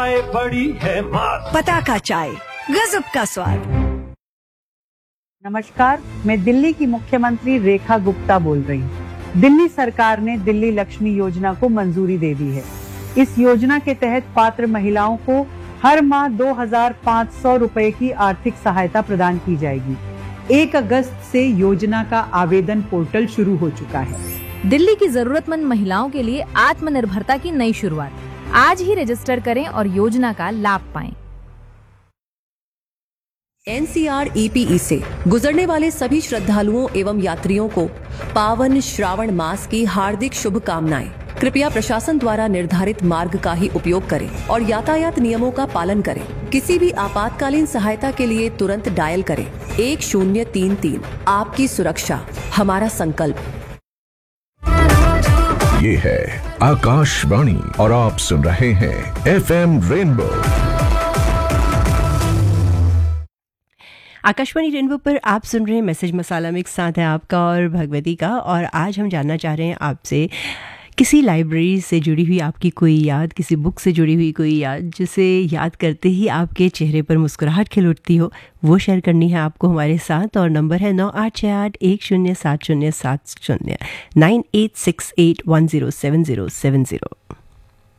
चाय बड़ी है मात। पताका चाय, गजब का स्वाद। नमस्कार, मैं दिल्ली की मुख्यमंत्री रेखा गुप्ता बोल रही हूँ। दिल्ली सरकार ने दिल्ली लक्ष्मी योजना को मंजूरी दे दी है। इस योजना के तहत पात्र महिलाओं को हर माह 2,500 रुपए की आर्थिक सहायता प्रदान की जाएगी। 1 अगस्त से योजना का आवेदन पोर्टल शुरू हो चुका है। दिल्ली की जरूरतमंद महिलाओं के लिए आत्मनिर्भरता की नई शुरुआत। आज ही रजिस्टर करें और योजना का लाभ पाएं। NCR-EPE से गुजरने वाले सभी श्रद्धालुओं एवं यात्रियों को पावन श्रावण मास की हार्दिक शुभकामनाएं। कृपया प्रशासन द्वारा निर्धारित मार्ग का ही उपयोग करें और यातायात नियमों का पालन करें। किसी भी आपातकालीन सहायता के लिए तुरंत डायल करें 1033। आपकी सुरक्षा हमारा संकल्प। ये है आकाशवाणी और आप सुन रहे हैं FM रेनबो। आकाशवाणी रेनबो पर आप सुन रहे हैं मैसेज मसाला मिक्स, साथ है आपका और भगवती का। और आज हम जानना चाह रहे हैं आपसे किसी लाइब्रेरी से जुड़ी हुई आपकी कोई याद, किसी बुक से जुड़ी हुई कोई याद जिसे याद करते ही आपके चेहरे पर मुस्कुराहट खिल उठती हो, वो शेयर करनी है आपको हमारे साथ। और नंबर है 9868107070 9868107070।